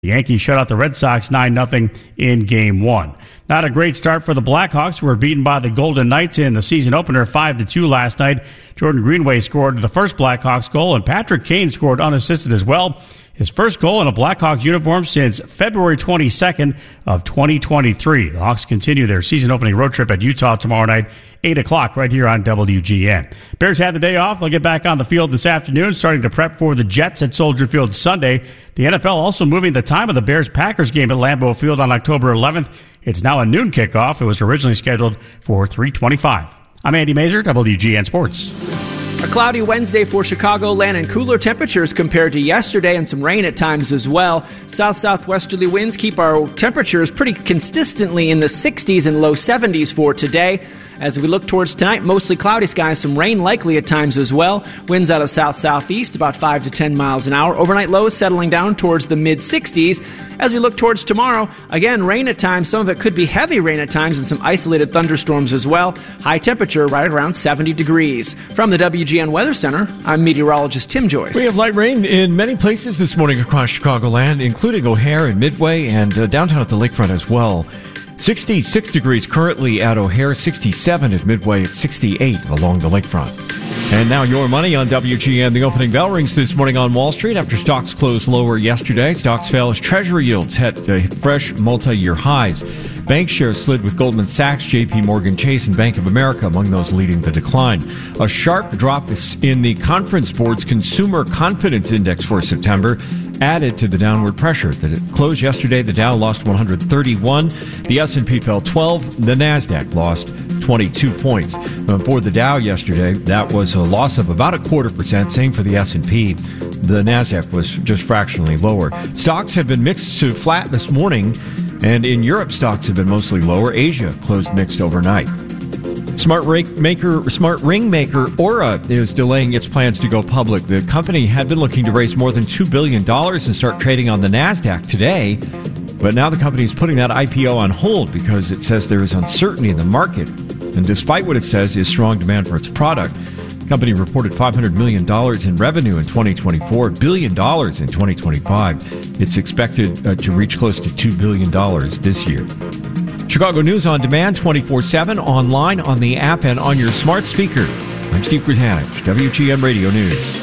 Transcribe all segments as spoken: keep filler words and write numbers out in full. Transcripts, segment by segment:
The Yankees shut out the Red Sox nine nothing in Game one. Not a great start for the Blackhawks, who were beaten by the Golden Knights in the season opener five to two last night. Jordan Greenway scored the first Blackhawks goal, and Patrick Kane scored unassisted as well. His first goal in a Blackhawks uniform since February twenty-second of twenty twenty-three. The Hawks continue their season-opening road trip at Utah tomorrow night, eight o'clock, right here on W G N. Bears had the day off. They'll get back on the field this afternoon, starting to prep for the Jets at Soldier Field Sunday. The N F L also moving the time of the Bears-Packers game at Lambeau Field on October eleventh. It's now a noon kickoff. It was originally scheduled for three twenty-five. I'm Andy Mazer, W G N Sports. A cloudy Wednesday for Chicagoland and cooler temperatures compared to yesterday, and some rain at times as well. South-southwesterly winds keep our temperatures pretty consistently in the sixties and low seventies for today. As we look towards tonight, mostly cloudy skies, some rain likely at times as well. Winds out of south-southeast, about five to ten miles an hour. Overnight lows settling down towards the mid-sixties. As we look towards tomorrow, again, rain at times. Some of it could be heavy rain at times and some isolated thunderstorms as well. High temperature right around seventy degrees. From the W G N Weather Center, I'm meteorologist Tim Joyce. We have light rain in many places this morning across Chicagoland, including O'Hare and Midway and uh, downtown at the lakefront as well. sixty-six degrees currently at O'Hare, sixty-seven at Midway, at sixty-eight along the lakefront. And now your money on W G N. The opening bell rings this morning on Wall Street after stocks closed lower yesterday. Stocks fell as Treasury yields hit uh, fresh multi-year highs. Bank shares slid with Goldman Sachs, J P Morgan Chase, and Bank of America among those leading the decline. A sharp drop in the Conference Board's Consumer Confidence Index for September added to the downward pressure. That it closed yesterday, the Dow lost one hundred thirty-one, the S and P fell twelve, the Nasdaq lost twenty-two points. For the Dow yesterday, that was a loss of about a quarter percent, same for the S and P. The Nasdaq was just fractionally lower. Stocks have been mixed to flat this morning, and in Europe, stocks have been mostly lower. Asia closed mixed overnight. Smart ring maker, smart ring maker Aura is delaying its plans to go public. The company had been looking to raise more than two billion dollars and start trading on the Nasdaq today, but now the company is putting that I P O on hold because it says there is uncertainty in the market. And despite what it says is strong demand for its product, the company reported five hundred million dollars in revenue in twenty twenty-four, a billion dollars in twenty twenty-five. It's expected uh, to reach close to two billion dollars this year. Chicago News on demand, twenty-four seven, online, on the app, and on your smart speaker. I'm Steve Krasanich, W G N Radio News.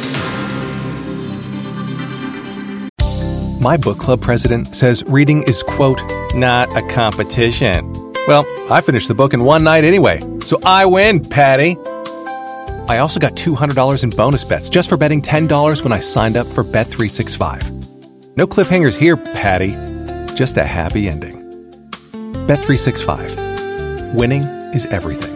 My book club president says reading is, quote, not a competition. Well, I finished the book in one night anyway, so I win, Patty. I also got two hundred dollars in bonus bets just for betting ten dollars when I signed up for Bet three sixty-five. No cliffhangers here, Patty. Just a happy ending. Bet three sixty-five. Winning is everything.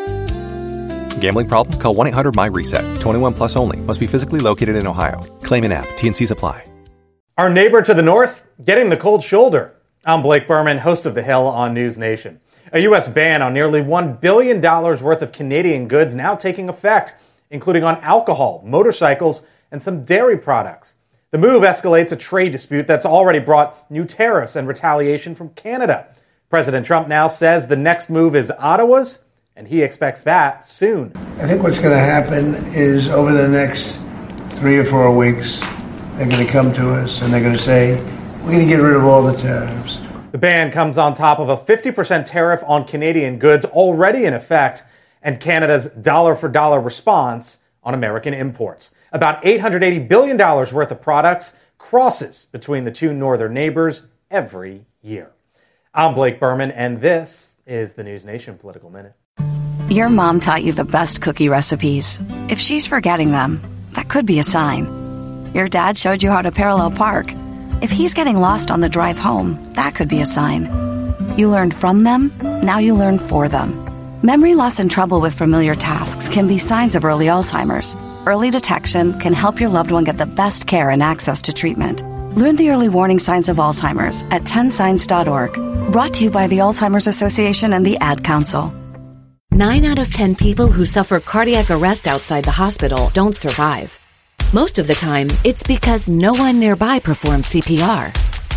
Gambling problem? Call one eight hundred M Y reset. twenty-one plus only. Must be physically located in Ohio. Claim in app. T N Cs apply. Our neighbor to the north, getting the cold shoulder. I'm Blake Berman, host of The Hill on News Nation. A U S ban on nearly one billion dollars worth of Canadian goods now taking effect, including on alcohol, motorcycles, and some dairy products. The move escalates a trade dispute that's already brought new tariffs and retaliation from Canada. President Trump now says the next move is Ottawa's, and he expects that soon. I think what's going to happen is over the next three or four weeks, they're going to come to us and they're going to say, we're going to get rid of all the tariffs. The ban comes on top of a fifty percent tariff on Canadian goods already in effect and Canada's dollar-for-dollar response on American imports. About eight hundred eighty billion dollars worth of products crosses between the two northern neighbors every year. I'm Blake Berman, and this is the News Nation Political Minute. Your mom taught you the best cookie recipes. If she's forgetting them, that could be a sign. Your dad showed you how to parallel park. If he's getting lost on the drive home, that could be a sign. You learned from them, now you learn for them. Memory loss and trouble with familiar tasks can be signs of early Alzheimer's. Early detection can help your loved one get the best care and access to treatment. Learn the early warning signs of Alzheimer's at ten signs dot org. Brought to you by the Alzheimer's Association and the Ad Council. Nine out of ten people who suffer cardiac arrest outside the hospital don't survive. Most of the time, it's because no one nearby performs C P R.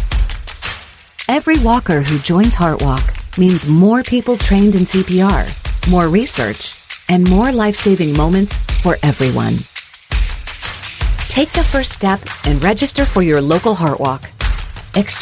Every walker who joins HeartWalk means more people trained in C P R, more research, and more life-saving moments for everyone. Take the first step and register for your local HeartWalk. Exchange